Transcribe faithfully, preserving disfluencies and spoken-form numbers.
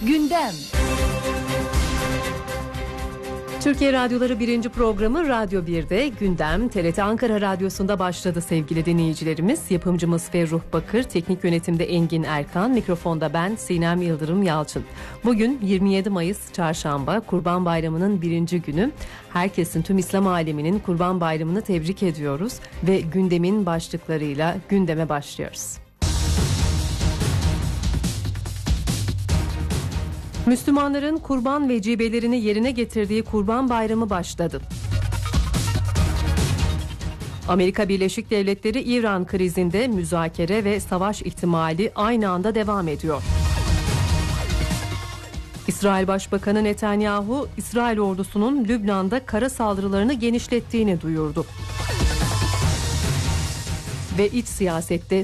Gündem. Türkiye Radyoları birinci programı Radyo bir'de Gündem T R T Ankara Radyosu'nda başladı sevgili dinleyicilerimiz. Yapımcımız Ferruh Bakır, teknik yönetimde Engin Erkan, mikrofonda ben Sinem Yıldırım Yalçın. Bugün yirmi yedi Mayıs Çarşamba, Kurban Bayramı'nın birinci günü. Herkesin, tüm İslam aleminin Kurban Bayramı'nı tebrik ediyoruz ve gündemin başlıklarıyla gündeme başlıyoruz. Müslümanların kurban vecibelerini yerine getirdiği Kurban Bayramı başladı. Amerika Birleşik Devletleri İran krizinde müzakere ve savaş ihtimali aynı anda devam ediyor. İsrail Başbakanı Netanyahu, İsrail ordusunun Lübnan'da kara saldırılarını genişlettiğini duyurdu. Ve iç siyasette